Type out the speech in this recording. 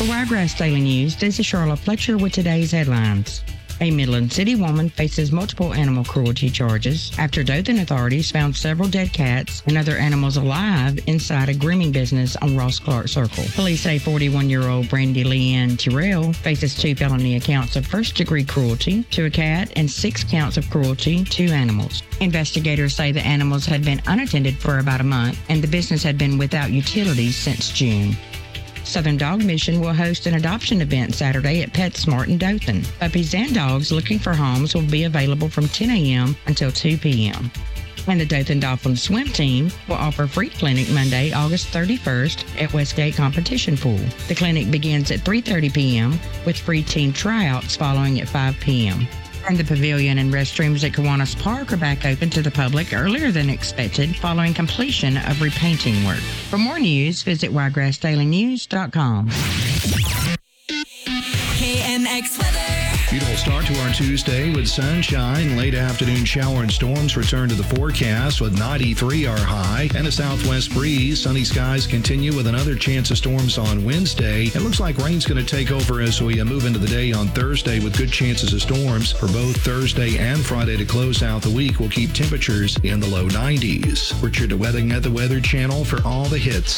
For Wiregrass Daily News, this is Charlotte Fletcher with today's headlines. A Midland City woman faces multiple animal cruelty charges after Dothan authorities found several dead cats and other animals alive inside a grooming business on Ross Clark Circle. Police say 41-year-old Brandy Leanne Terrell faces 2 felony accounts of first-degree cruelty to a cat and 6 counts of cruelty to animals. Investigators say the animals had been unattended for about a month and the business had been without utilities since June. Southern Dog Mission will host an adoption event Saturday at PetSmart in Dothan. Puppies and dogs looking for homes will be available from 10 a.m. until 2 p.m. And the Dothan Dolphins swim team will offer a free clinic Monday, August 31st at Westgate Competition Pool. The clinic begins at 3:30 p.m. with free team tryouts following at 5 p.m. And the pavilion and restrooms at Kiwanis Park are back open to the public earlier than expected following completion of repainting work. For more news, visit wiregrassdailynews.com. KNX weather. Beautiful start to our Tuesday with sunshine. Late afternoon shower and storms return to the forecast with 93 our high and a southwest breeze. Sunny skies continue with another chance of storms on Wednesday. It looks like rain's going to take over as we move into the day on Thursday with good chances of storms. For both Thursday and Friday to close out the week, we'll keep temperatures in the low 90s. Richard Wedding at the Weather Channel for all the hits.